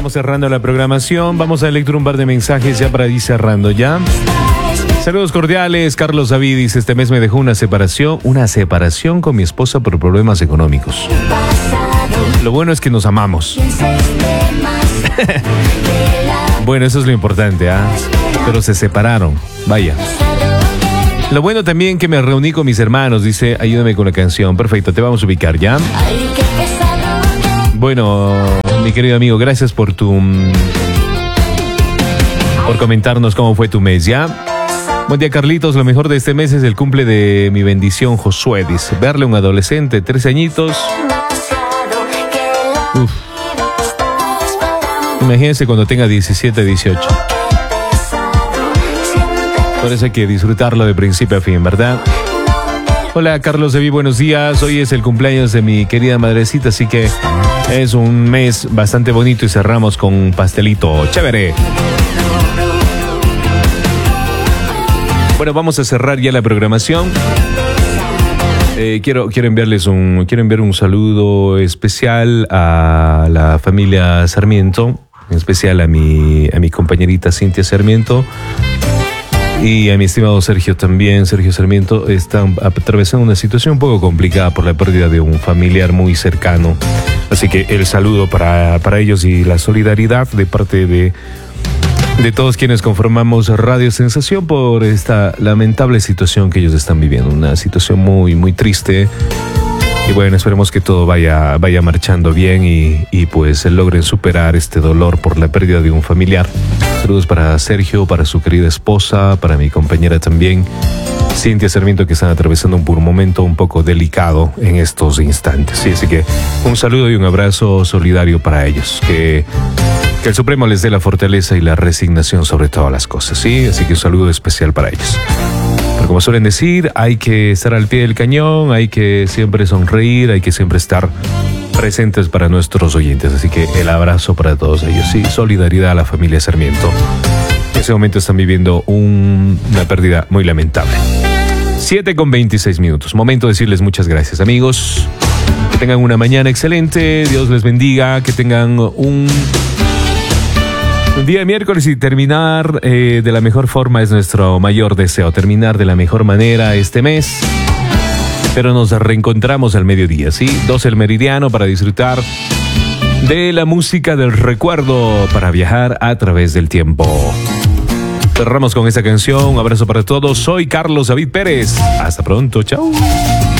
Estamos cerrando la programación. Vamos a leer un par de mensajes ya para ir cerrando ya. Saludos cordiales. Carlos David dice: este mes me dejó una separación con mi esposa por problemas económicos. Lo bueno es que nos amamos. Bueno, eso es lo importante, ¿ah? Pero se separaron. Vaya. Lo bueno también que me reuní con mis hermanos. Dice: ayúdame con la canción. Perfecto, te vamos a ubicar ya. Bueno, mi querido amigo, gracias por comentarnos cómo fue tu mes, ¿ya? Buen día, Carlitos. Lo mejor de este mes es el cumple de mi bendición, Josué. Dice: verle a un adolescente, 13 añitos. Uf. Imagínense cuando tenga 17, 18. Por eso hay que disfrutarlo de principio a fin, ¿verdad? Hola, Carlos David, buenos días. Hoy es el cumpleaños de mi querida madrecita, así que es un mes bastante bonito y cerramos con un pastelito chévere. Bueno, vamos a cerrar ya la programación. Quiero enviar un saludo especial a la familia Sarmiento, en especial a mi compañerita Cintia Sarmiento y a mi estimado Sergio también. Sergio Sarmiento están atravesando una situación un poco complicada por la pérdida de un familiar muy cercano. Así que el saludo para ellos y la solidaridad de parte de todos quienes conformamos Radio Sensación por esta lamentable situación que ellos están viviendo. Una situación muy, muy triste. Y bueno, esperemos que todo vaya marchando bien y pues logren superar este dolor por la pérdida de un familiar. Saludos para Sergio, para su querida esposa, para mi compañera también, Cintia Sarmiento, que están atravesando por un momento un poco delicado en estos instantes. Sí, así que un saludo y un abrazo solidario para ellos. Que el Supremo les dé la fortaleza y la resignación sobre todas las cosas, ¿sí? Así que un saludo especial para ellos. Pero como suelen decir, hay que estar al pie del cañón, hay que siempre sonreír, hay que siempre estar presentes para nuestros oyentes. Así que el abrazo para todos ellos, sí, solidaridad a la familia Sarmiento. En ese momento están viviendo una pérdida muy lamentable. 7:26. Momento de decirles muchas gracias, amigos. Que tengan una mañana excelente, Dios les bendiga, que tengan un día de miércoles y terminar de la mejor forma es nuestro mayor deseo, terminar de la mejor manera este mes. Pero nos reencontramos al mediodía, ¿sí? 12 el meridiano para disfrutar de la música del recuerdo para viajar a través del tiempo. Cerramos con esta canción. Un abrazo para todos. Soy Carlos David Pérez. Hasta pronto. Chao.